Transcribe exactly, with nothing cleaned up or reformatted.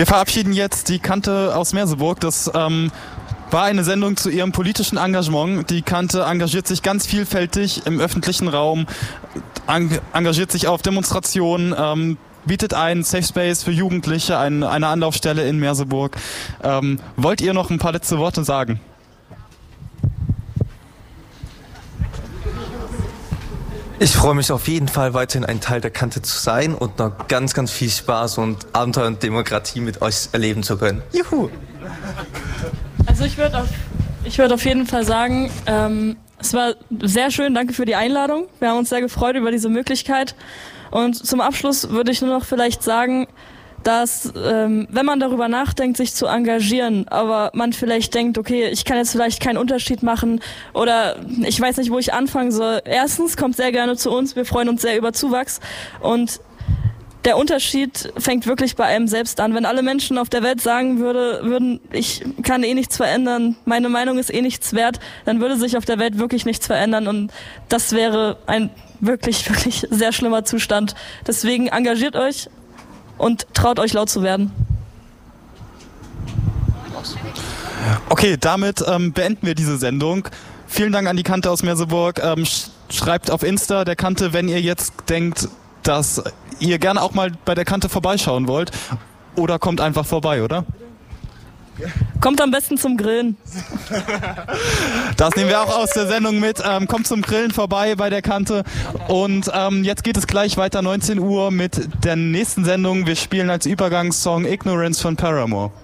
Wir verabschieden jetzt die Kante aus Merseburg. Das ähm, war eine Sendung zu ihrem politischen Engagement. Die Kante engagiert sich ganz vielfältig im öffentlichen Raum, eng engagiert sich auf Demonstrationen, ähm, bietet einen Safe Space für Jugendliche, ein, eine Anlaufstelle in Merseburg. Ähm, wollt ihr noch ein paar letzte Worte sagen? Ich freue mich auf jeden Fall, weiterhin ein Teil der Kante zu sein und noch ganz, ganz viel Spaß und Abenteuer und Demokratie mit euch erleben zu können. Juhu! Also ich würde auf, ich würd auf jeden Fall sagen, ähm, es war sehr schön, danke für die Einladung. Wir haben uns sehr gefreut über diese Möglichkeit. Und zum Abschluss würde ich nur noch vielleicht sagen, dass ähm, wenn man darüber nachdenkt, sich zu engagieren, aber man vielleicht denkt, okay, ich kann jetzt vielleicht keinen Unterschied machen oder ich weiß nicht, wo ich anfangen soll. Erstens, kommt sehr gerne zu uns, wir freuen uns sehr über Zuwachs und der Unterschied fängt wirklich bei einem selbst an. Wenn alle Menschen auf der Welt sagen würde, würden, ich kann eh nichts verändern, meine Meinung ist eh nichts wert, dann würde sich auf der Welt wirklich nichts verändern und das wäre ein wirklich, wirklich sehr schlimmer Zustand. Deswegen engagiert euch und traut euch laut zu werden. Okay, damit ähm, beenden wir diese Sendung. Vielen Dank an die Kante aus Merseburg. Ähm, sch schreibt auf Insta der Kante, wenn ihr jetzt denkt, dass ihr gerne auch mal bei der Kante vorbeischauen wollt. Oder kommt einfach vorbei, oder? Kommt am besten zum Grillen. Das nehmen wir auch aus der Sendung mit. Ähm, kommt zum Grillen vorbei bei der Kante. Und ähm, jetzt geht es gleich weiter, neunzehn Uhr, mit der nächsten Sendung. Wir spielen als Übergangssong Ignorance von Paramore.